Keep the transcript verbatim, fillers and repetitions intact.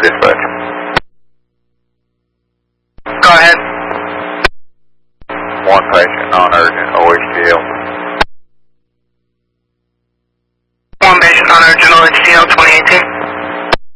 dispatch. Go ahead. One patient, non-urgent, O H G L.